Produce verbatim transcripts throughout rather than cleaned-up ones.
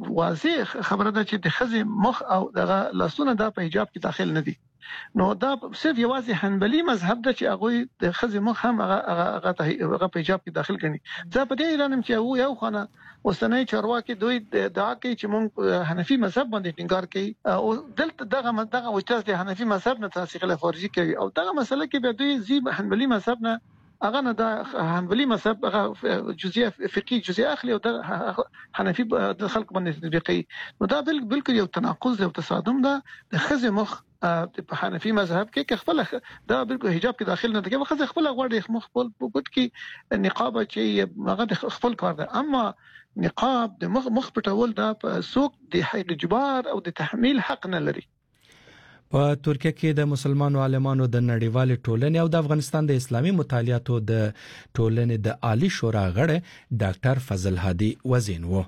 واضح خبره ده چې د خزي مخ او دغه لاسونه د په حجاب کې داخل نه دي. نو دا صرف یوازې حنبلي مذهب د چې هغه د خزي مخ هم هغه هغه هغه په حجاب کې داخل کړي. دا په دې اعلان چې هو یو خانه اوسنۍ چارواکي دوی دا کوي چې مونږ حنفي مذهب باندې ټینګار کوي او دلته دغه دغه وجه د حنفي مذهب نه تاسو خلاف ورزي کوي او دغه مسله کې به دوی زی حنبلي مذهب نه هغه نه د حنبلي مذهب هغه جزئیه فقهي جزئیه اخلي او د حنفي د خلق باندې تطبیقي. نو دا بالکل یو تناقض او تصادم ده. د خزي مخ په حنفي مذهب کې خپل دا بالکل حجاب کې داخل نه دی، خزي خپل غوړي مخ خپل پوت کې نقاب چې هغه خپل کار ده. اما نقاب د مخ مخ پټول دا په سوق د حق اجبار او د تحمیل حق نه لري. په ترکیه کې د مسلمانو عالمانو د نړیوال ټولنې او د افغانستان د اسلامي مطالعاتو د ټولنې د عالی شورا غړی ډاکټر فضل هادي وزین وو.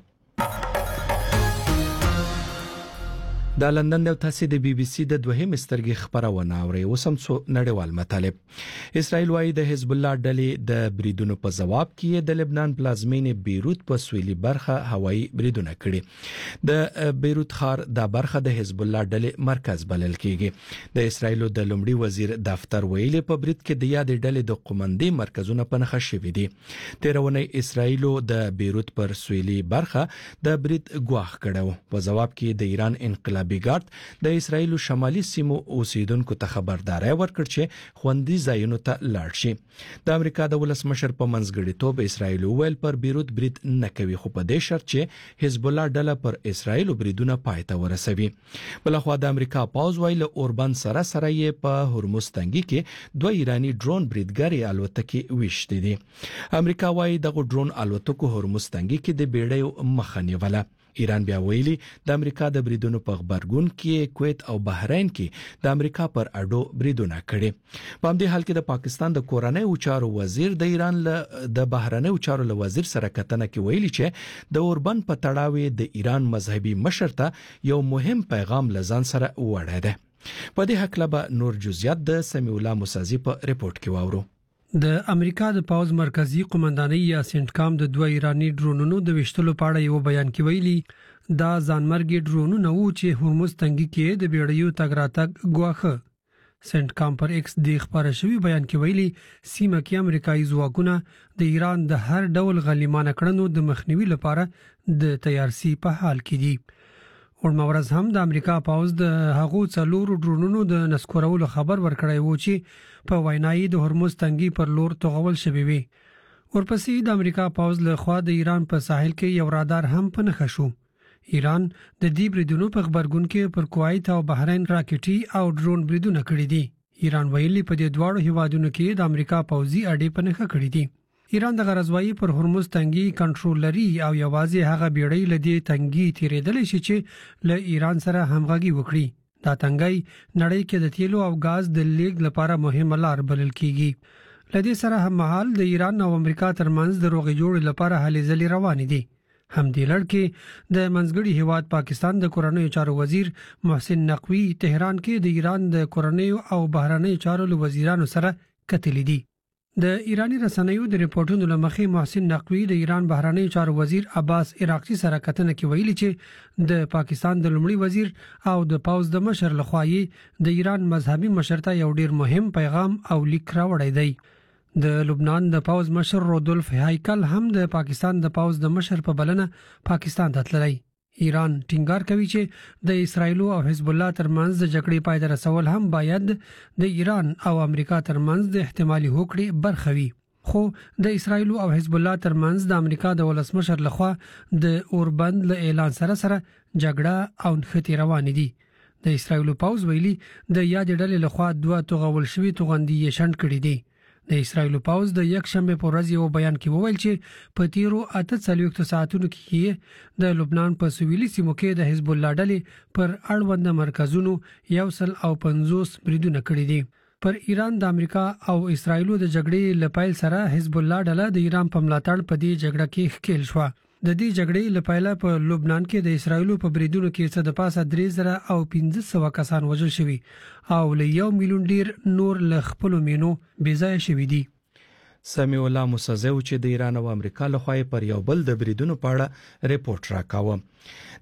د لندن د تاسیس د بي بي سي د دوهم سترګې خبرونه اوري وسم څو نړیوال مطالب. اسرائیل وايي د حزب الله ډلې د بریدونو په جواب کې د لبنان پلازمینې بیروت په سویلي برخه هوایي بریدونه کړي. د بیروت ښار د برخه د حزب الله ډلې مرکز بلل کیږي. د اسرائیل د لومړي وزیر دفتر ویلي په برید کې د یاد ډلې د قومندې مرکزونه په نښه شوي دي. تیرونه اسرائیل د بیروت پر سویلي برخه د برید ګواښ کړو. په جواب کې د ایران انقلاب بیګارد د اسرایل شمالي سیمو اوسیدونکو ته خبرداري ورکړ چې خوندي ځایونو ته لاړ شي. د امریکا د ولسمشر په منځګړیتوب اسرایل ویل پر بیروت برید نه کوي، خو په دې شرط چې حزب الله ډله پر اسرایل بریدونه پای ته ورسوي. بلخوا د امریکا پاوز ویل اوربان سره سره یې په هرمز تنګي کې دوه ایرانی ډرون بریدګری الوتکې وشتې دي. امریکا وايي دغه ډرون الوتکو هرمز تنګي کې د بیړۍ مخه نیوله. ایران بیا ویلي د امریکا د بریدونو په خبرګون کې کویت او بحرین کې د امریکا پر اډو بریدونه کړي. په همدې حال کې د پاکستان د کورنۍ چارو وزیر د ایران له د بحریني چارو له وزیر سره کتنه کې ویلي چې د اوربن په تړاو د ایران مذهبي مشر ته یو مهم پیغام لزان سره وړه ده. په دې حق له نور جزئیات د سمیع الله مسازي په ریپورت کې واورو. د امریکا د پاوز مرکزی قومندانۍ یا سنټکام د دوه ایرانی ډرونونو د وشتلو په اړه یو بیان کې ویلي دا ځانمرګي ډرونونه وو چې هرمز تنګي کې د بیړیو تګ راتګ ګواښه. سنټکام پر ایکس د خبره شوی بیان کې ویلي سیمه کې امریکایي ځواکونه د ایران د هر ډول غلیمانه کړنو د مخنیوي لپاره د تیارسي په حال کې دي. ورمورز هم د امریکا پاوز د هغو څلورو ډرونونو د نسکورولو خبر ورکړی وو چې په وینایي د هرمز تنګي پر لور توغول شوی وي. ورپسې د امریکا پاوز له خوا د ایران په ساحل کې یو رادار هم په نښه شو. ایران د دې بریدونو په خبرګون کې پر کویت او بحرین راکټي او ډرون بریدونه کړي دي. ایران ویلي په دې دواړو هیوادونو کې د امریکا پاوزي اډې په نښه کړي دي. ایران د غرضوایی پر هرمز تنګي کنټرول لري او یوازې هغه بیړۍ لدی تنګي تیرېدل شي چې له ایران سره همغږي وکړي. دا تنګي نړۍ کې د تیلو او غاز د لیږد لپاره مهمه لار بلل کیږي. لدی سره هممهال د ایران او امریکا ترمنځ د روغې جوړې لپاره هلې ځلې روانې دي. هم دې لړ کې د منځګړي هیواد پاکستان د کورنۍ چارو وزیر محسن نقوی تهران کې د ایران د کورنۍ او بهرنۍ چارو وزیرانو سره کتلې دي. د ایرانی رسنیو د ریپورتونو لمخې محسن نقوی د ایران بهرنی چارو وزیر عباس عراقچی سره کتنه کې ویلي چې د پاکستان د لومړي وزیر او د پاوز د مشر لخوا یې د ایران مذهبي مشرته یو ډیر مهم پیغام او لیک راوړی دی. د لبنان د پاوز مشر رودولف هایکل هم د پاکستان د پاوز د مشر په بلنه پاکستان ته تللی. ایران ټینګار کوي چې د اسرایل او حزب الله ترمنځ د جګړې پای ته رسول هم باید د ایران او امریکا ترمنځ د احتمالي هوکړې برخه وي. خو د اسرایل او حزب الله ترمنځ د امریکا د ولسمشر لخوا د اوربند له اعلان سره سره جګړه او نښتې روانې دي. د اسرایل پاوز ویلي د یاد ډلې لخوا دوه توغول شوي توغندي شنډ کړي دي. د اسرایل پاوز د یک شنبه په ورځ یو بیان کې وویل چې په تیرو اته څلوېښتو ساعتونو کې د لبنان په سویلي سیمو کې د حزب الله ډلې پر اړوند مرکزونو یو سل او پنځوس بریدونه کړي دي. پر ایران د امریکا او اسرایل د جګړې لپایل سره حزب الله ډله د ایران په ملاتړ په دې جګړه کې ښکیل شو. د دې جګړې لپایل په لبنان کې د اسرایل په بریدونو کې څه د پاسه درې زره او پنځه سوه کسان وژل شوي او له یو میلیون ډیر نور له خپل مینو بې ځایه شوي دي. سمیع الله مسازو چې د ایران او امریکا لخوا پر یو بل د بریدونو په اړه ریپورت راکاوه.